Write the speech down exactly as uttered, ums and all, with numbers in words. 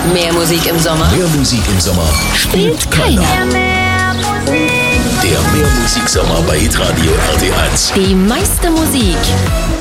Mehr Musik im Sommer. Mehr Musik im Sommer Spielt keiner. Der Mehr Musik Sommer bei Hitradio R T eins. Die meiste Musik